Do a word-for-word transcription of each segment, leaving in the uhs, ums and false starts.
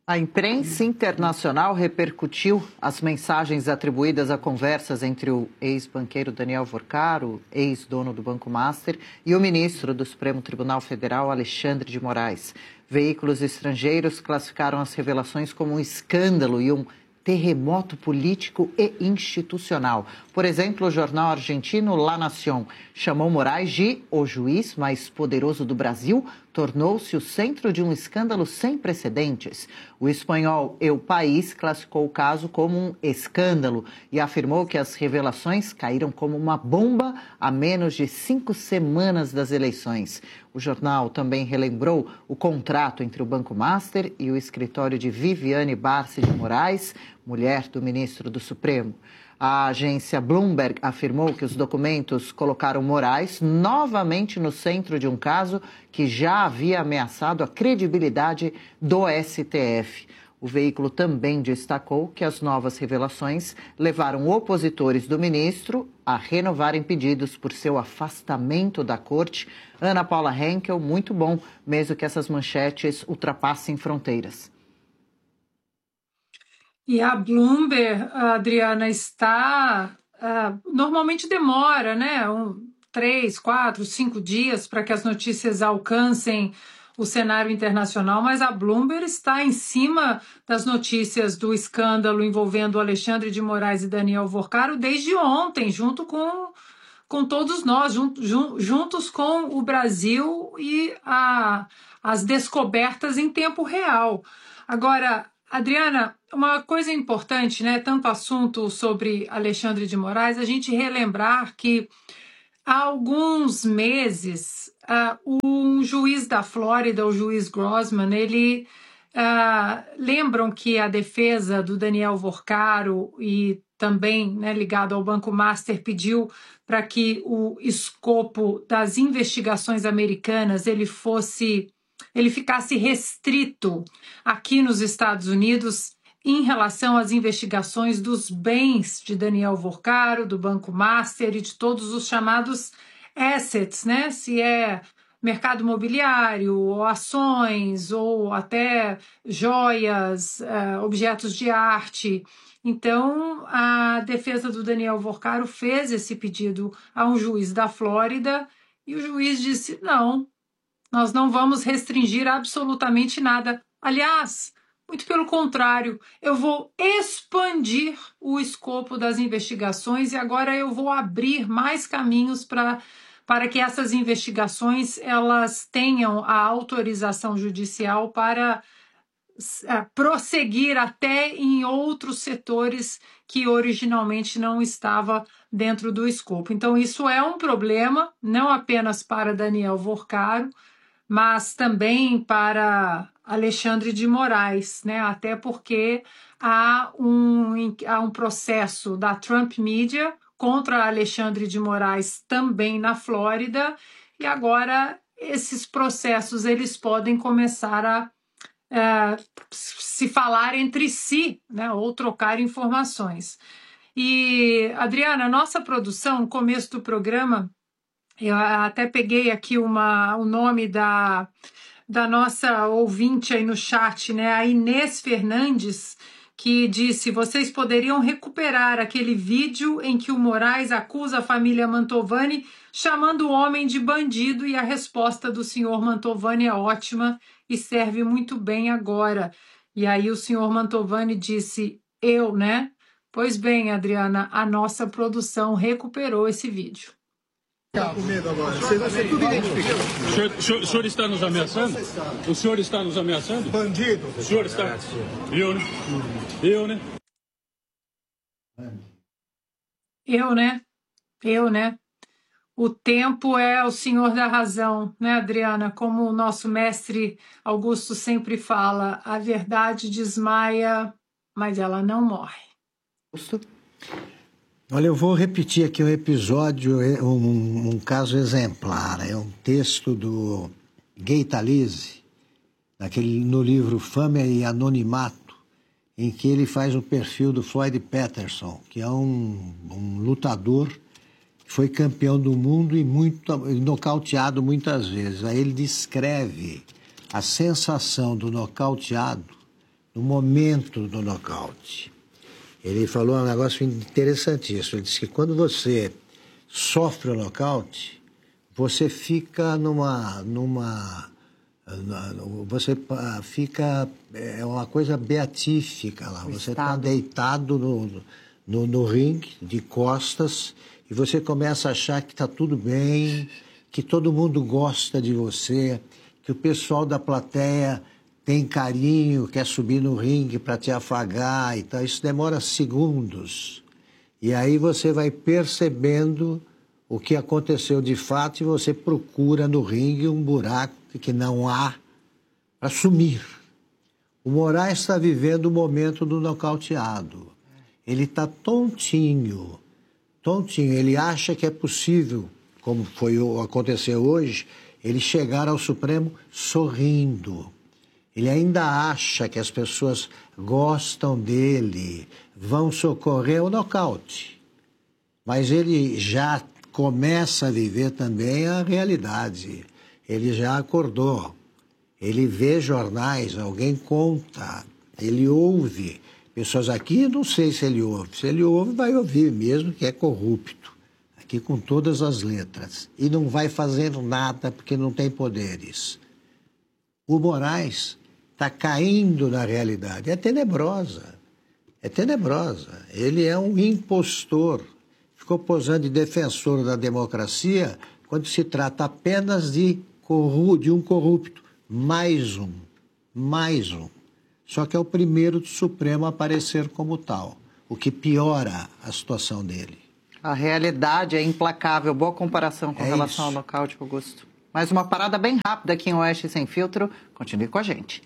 A imprensa internacional repercutiu as mensagens atribuídas a conversas entre o ex-banqueiro Daniel Vorcaro, ex-dono do Banco Master, e o ministro do Supremo Tribunal Federal, Alexandre de Moraes. Veículos estrangeiros classificaram as revelações como um escândalo e um terremoto político e institucional. Por exemplo, o jornal argentino La Nación chamou Moraes de o juiz mais poderoso do Brasil, tornou-se o centro de um escândalo sem precedentes. O espanhol El País classificou o caso como um escândalo e afirmou que as revelações caíram como uma bomba a menos de cinco semanas das eleições. O jornal também relembrou o contrato entre o Banco Master e o escritório de Viviane Barsi de Moraes, mulher do ministro do Supremo. A agência Bloomberg afirmou que os documentos colocaram Moraes novamente no centro de um caso que já havia ameaçado a credibilidade do S T F. O veículo também destacou que as novas revelações levaram opositores do ministro a renovarem pedidos por seu afastamento da corte. Ana Paula Henkel, muito bom, mesmo que essas manchetes ultrapassem fronteiras. E a Bloomberg, a Adriana, está... Uh, normalmente demora, né? Um, três, quatro, cinco dias para que as notícias alcancem o cenário internacional, mas a Bloomberg está em cima das notícias do escândalo envolvendo Alexandre de Moraes e Daniel Vorcaro desde ontem, junto com, com todos nós, junto, juntos com o Brasil e a, as descobertas em tempo real. Agora, Adriana, uma coisa importante, né? Tanto assunto sobre Alexandre de Moraes, a gente relembrar que há alguns meses uh, um juiz da Flórida, o juiz Grossman, ele uh, lembram que a defesa do Daniel Vorcaro e também, né, ligado ao Banco Master, pediu para que o escopo das investigações americanas ele fosse ele ficasse restrito aqui nos Estados Unidos em relação às investigações dos bens de Daniel Vorcaro, do Banco Master e de todos os chamados assets, né? Se é mercado imobiliário, ou ações, ou até joias, uh, objetos de arte. Então, a defesa do Daniel Vorcaro fez esse pedido a um juiz da Flórida e o juiz disse, não, nós não vamos restringir absolutamente nada. Aliás, muito pelo contrário, eu vou expandir o escopo das investigações e agora eu vou abrir mais caminhos para para que essas investigações elas tenham a autorização judicial para uh, prosseguir até em outros setores que originalmente não estava dentro do escopo. Então, isso é um problema, não apenas para Daniel Vorcaro, mas também para Alexandre de Moraes, né? Até porque há um, há um processo da Trump Media contra Alexandre de Moraes também na Flórida, e agora esses processos eles podem começar a é, se falar entre si, né? Ou trocar informações. E, Adriana, nossa produção, no começo do programa, eu até peguei aqui uma, o nome da, da nossa ouvinte aí no chat, né? A Inês Fernandes, que disse, vocês poderiam recuperar aquele vídeo em que o Moraes acusa a família Mantovani chamando o homem de bandido e a resposta do senhor Mantovani é ótima e serve muito bem agora. E aí o senhor Mantovani disse, eu, né? Pois bem, Adriana, a nossa produção recuperou esse vídeo. Está com medo agora. Você vai ser tudo identificado. O senhor, o, senhor, o senhor está nos ameaçando? O senhor está nos ameaçando? Bandido. O senhor está... Eu, né? Eu, né? Eu, né? Eu, né? O tempo é o senhor da razão, né, Adriana? Como o nosso mestre Augusto sempre fala, a verdade desmaia, mas ela não morre. Augusto? Olha, eu vou repetir aqui um episódio, um, um caso exemplar. É um texto do Gay Talese, naquele, no livro Fama e Anonimato, em que ele faz um perfil do Floyd Patterson, que é um, um lutador que foi campeão do mundo e muito, nocauteado muitas vezes. Aí ele descreve a sensação do nocauteado no momento do nocaute. Ele falou um negócio interessantíssimo. Ele disse que quando você sofre o nocaute, você fica numa... numa você fica... É uma coisa beatífica lá. Você está deitado no, no, no ringue, de costas, e você começa a achar que está tudo bem, que todo mundo gosta de você, que o pessoal da plateia tem carinho, quer subir no ringue para te afagar e tal. Isso demora segundos. E aí você vai percebendo o que aconteceu de fato e você procura no ringue um buraco que não há para sumir. O Moraes está vivendo o momento do nocauteado. Ele está tontinho, tontinho. Ele acha que é possível, como foi aconteceu hoje, ele chegar ao Supremo sorrindo. Ele ainda acha que as pessoas gostam dele, vão socorrer o nocaute. Mas ele já começa a viver também a realidade. Ele já acordou. Ele vê jornais, alguém conta, ele ouve. Pessoas aqui, não sei se ele ouve. Se ele ouve, vai ouvir mesmo que é corrupto. Aqui com todas as letras. E não vai fazendo nada porque não tem poderes. O Moraes está caindo na realidade. É tenebrosa. É tenebrosa. Ele é um impostor. Ficou posando de defensor da democracia quando se trata apenas de, corru de um corrupto. Mais um. Mais um. Só que é o primeiro do Supremo a aparecer como tal, o que piora a situação dele. A realidade é implacável. Boa comparação com é relação isso. ao nocaute, Augusto. Mais uma parada bem rápida aqui em Oeste Sem Filtro. Continue com a gente.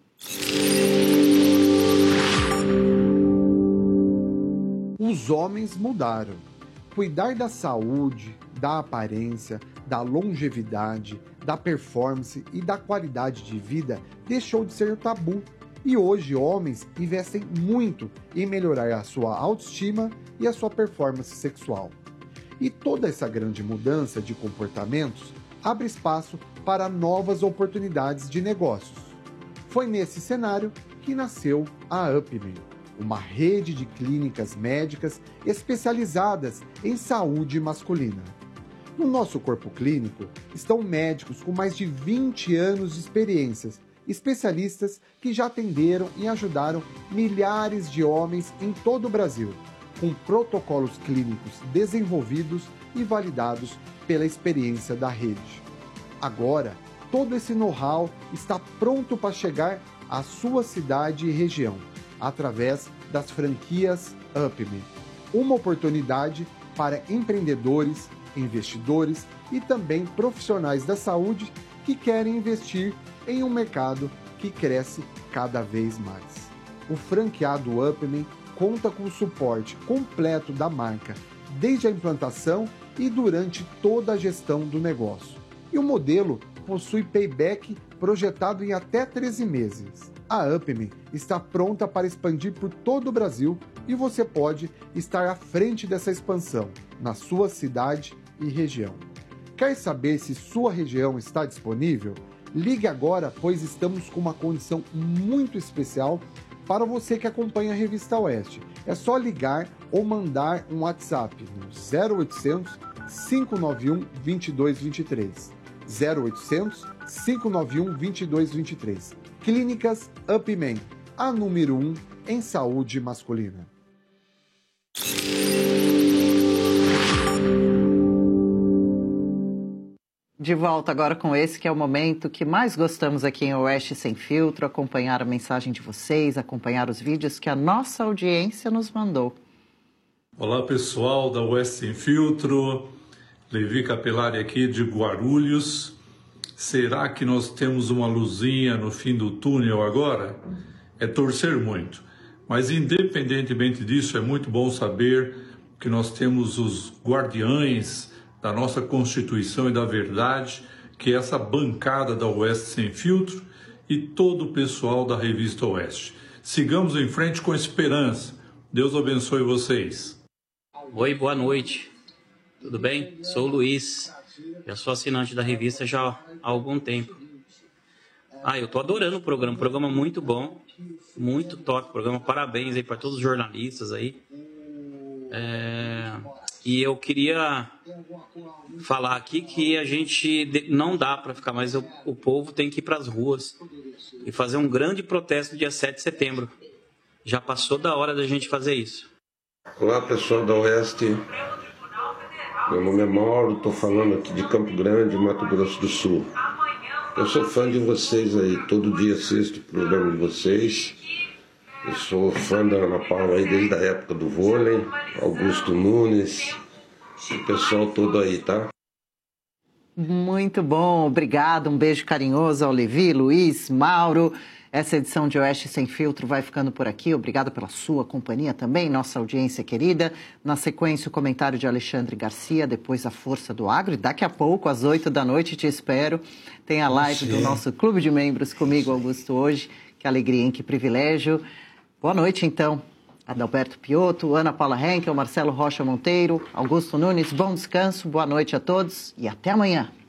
Os homens mudaram. Cuidar da saúde, da aparência, da longevidade, da performance e da qualidade de vida deixou de ser tabu. E hoje homens investem muito em melhorar a sua autoestima e a sua performance sexual. E toda essa grande mudança de comportamentos abre espaço para novas oportunidades de negócios. Foi nesse cenário que nasceu a UpMen, uma rede de clínicas médicas especializadas em saúde masculina. No nosso corpo clínico estão médicos com mais de vinte anos de experiências, especialistas que já atenderam e ajudaram milhares de homens em todo o Brasil, com protocolos clínicos desenvolvidos e validados pela experiência da rede. Agora, todo esse know-how está pronto para chegar à sua cidade e região, através das franquias UpMen. Uma oportunidade para empreendedores, investidores e também profissionais da saúde que querem investir em um mercado que cresce cada vez mais. O franqueado UpMen conta com o suporte completo da marca, desde a implantação e durante toda a gestão do negócio. E o modelo possui payback projetado em até treze meses. A UpMen está pronta para expandir por todo o Brasil e você pode estar à frente dessa expansão na sua cidade e região. Quer saber se sua região está disponível? Ligue agora, pois estamos com uma condição muito especial para você que acompanha a Revista Oeste. É só ligar ou mandar um WhatsApp no zero oitocentos, cinco nove um, dois dois dois três. zero oitocentos, cinco nove um, dois dois dois três. Clínicas UpMen, a número um em saúde masculina. De volta agora com esse que é o momento que mais gostamos aqui em Oeste Sem Filtro, acompanhar a mensagem de vocês, acompanhar os vídeos que a nossa audiência nos mandou. Olá pessoal da Oeste Sem Filtro, Levi Capelari aqui de Guarulhos. Será que nós temos uma luzinha no fim do túnel agora? É torcer muito, mas independentemente disso é muito bom saber que nós temos os guardiães da nossa Constituição e da verdade, que é essa bancada da Oeste Sem Filtro e todo o pessoal da Revista Oeste. Sigamos em frente com esperança. Deus abençoe vocês. Oi, boa noite. Tudo bem? Sou o Luiz. Já sou assinante da revista já há algum tempo. Ah, eu tô adorando o programa, programa muito bom, muito top, programa, parabéns aí para todos os jornalistas aí. É... E eu queria falar aqui que a gente não dá para ficar mais, o, o povo tem que ir para as ruas e fazer um grande protesto dia sete de setembro. Já passou da hora da gente fazer isso. Olá, pessoal da Oeste. Meu nome é Mauro, estou falando aqui de Campo Grande, Mato Grosso do Sul. Eu sou fã de vocês aí, todo dia assisto o programa de vocês. Eu sou fã da Ana Paula aí desde a época do vôlei, Augusto Nunes, o pessoal todo aí, tá? Muito bom, obrigado, um beijo carinhoso ao Levi, Luiz, Mauro. Essa edição de Oeste Sem Filtro vai ficando por aqui. Obrigado pela sua companhia também, nossa audiência querida. Na sequência, o comentário de Alexandre Garcia, depois a Força do Agro. E daqui a pouco, às oito da noite, te espero. Tem a live do nosso Clube de Membros comigo, Augusto, hoje. Que alegria, hein? Que privilégio. Boa noite, então. Adalberto Piotto, Ana Paula Henkel, Marcelo Rocha Monteiro, Augusto Nunes. Bom descanso, boa noite a todos e até amanhã.